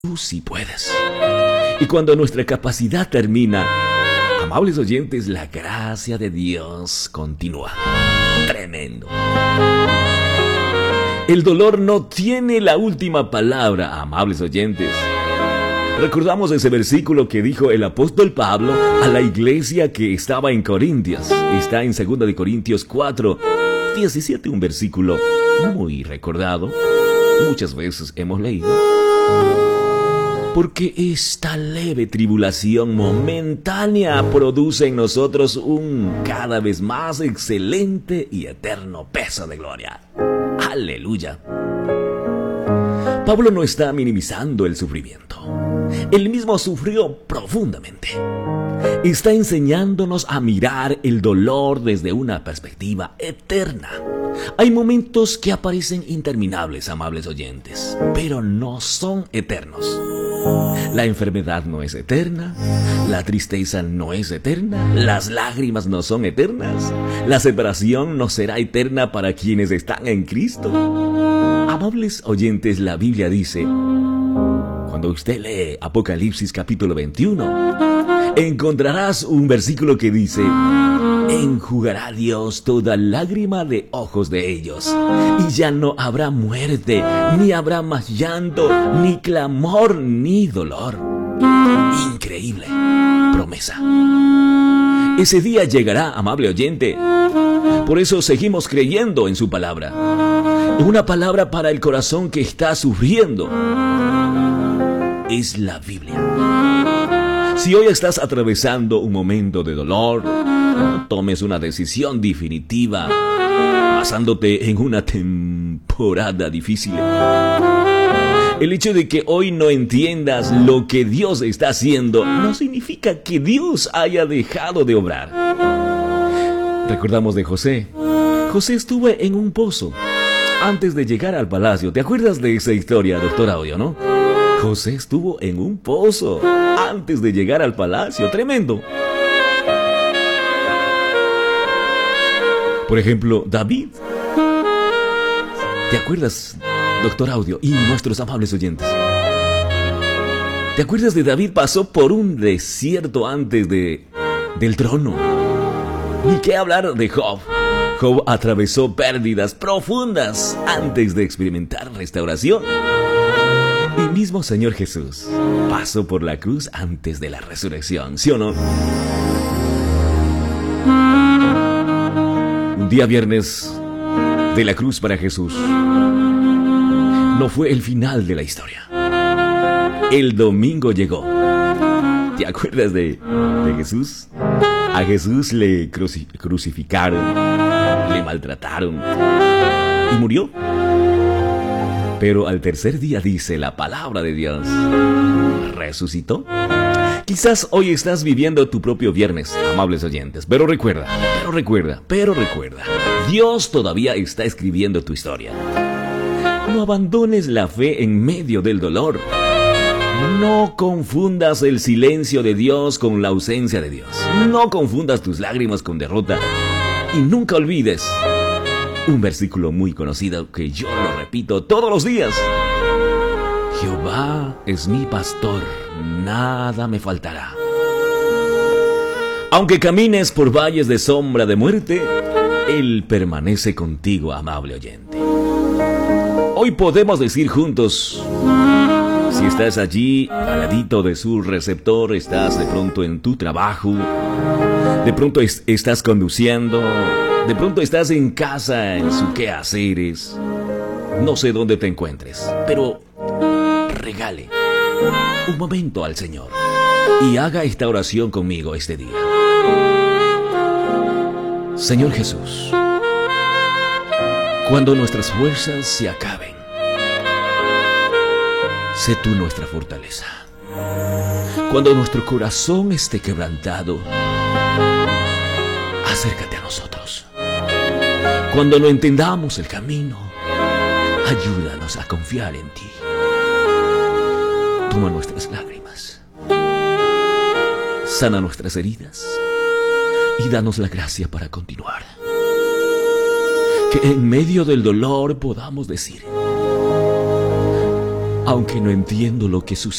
Tú sí puedes. Y cuando nuestra capacidad termina, amables oyentes, la gracia de Dios continúa. Tremendo. El dolor no tiene la última palabra, amables oyentes. Recordamos ese versículo que dijo el apóstol Pablo a la iglesia que estaba en Corintios. Está en 2 de Corintios 4, 17, un versículo muy recordado. Muchas veces hemos leído. Porque esta leve tribulación momentánea produce en nosotros un cada vez más excelente y eterno peso de gloria. ¡Aleluya! Pablo no está minimizando el sufrimiento. Él mismo sufrió profundamente. Está enseñándonos a mirar el dolor desde una perspectiva eterna. Hay momentos que aparecen interminables, amables oyentes, pero no son eternos. La enfermedad no es eterna, la tristeza no es eterna, las lágrimas no son eternas, la separación no será eterna para quienes están en Cristo. Amables oyentes, la Biblia dice, cuando usted lee Apocalipsis capítulo 21, encontrarás un versículo que dice: enjugará Dios toda lágrima de ojos de ellos, y ya no habrá muerte, ni habrá más llanto, ni clamor, ni dolor. Increíble promesa. Ese día llegará, amable oyente. Por eso seguimos creyendo en su palabra. Una palabra para el corazón que está sufriendo es la Biblia. Si hoy estás atravesando un momento de dolor, no tomes una decisión definitiva basándote en una temporada difícil. El hecho de que hoy no entiendas lo que Dios está haciendo no significa que Dios haya dejado de obrar. Recordamos de José. José estuvo en un pozo antes de llegar al palacio. ¿Te acuerdas de esa historia, doctor Audio, no? José estuvo en un pozo antes de llegar al palacio. Tremendo. Por ejemplo, David. ¿Te acuerdas, doctor Audio y nuestros amables oyentes? ¿Te acuerdas de David? Pasó por un desierto antes del trono. Ni qué hablar de Job. Job atravesó pérdidas profundas antes de experimentar restauración. El mismo Señor Jesús pasó por la cruz antes de la resurrección, ¿sí o no? Un día viernes de la cruz para Jesús no fue el final de la historia. El domingo llegó. ¿Te acuerdas de Jesús? A Jesús le crucificaron, le maltrataron y murió. Pero al tercer día, dice la palabra de Dios, resucitó. Quizás hoy estás viviendo tu propio viernes, amables oyentes, pero recuerda, Dios todavía está escribiendo tu historia. No abandones la fe en medio del dolor. No confundas el silencio de Dios con la ausencia de Dios. No confundas tus lágrimas con derrota. Y nunca olvides un versículo muy conocido que yo lo repito todos los días. Jehová es mi pastor, nada me faltará. Aunque camines por valles de sombra de muerte, Él permanece contigo, amable oyente. Hoy podemos decir juntos, si estás allí al ladito de su receptor, estás de pronto en tu trabajo, de pronto estás conduciendo, de pronto estás en casa en su quehaceres, no sé dónde te encuentres, pero regale un momento al Señor y haga esta oración conmigo este día. Señor Jesús, cuando nuestras fuerzas se acaben, sé tú nuestra fortaleza. Cuando nuestro corazón esté quebrantado, acércate a nosotros. Cuando no entendamos el camino, ayúdanos a confiar en ti. Toma nuestras lágrimas, sana nuestras heridas y danos la gracia para continuar. Que en medio del dolor podamos decir: aunque no entiendo lo que sucede,